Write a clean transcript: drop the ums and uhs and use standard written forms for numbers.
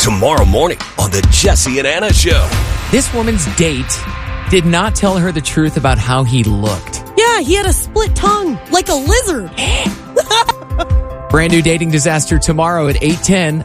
Tomorrow morning on the Jesse and Anna Show. This woman's date did not tell her the truth about how he looked. Yeah, he had a split tongue, like a lizard. Brand new dating disaster tomorrow at 8:10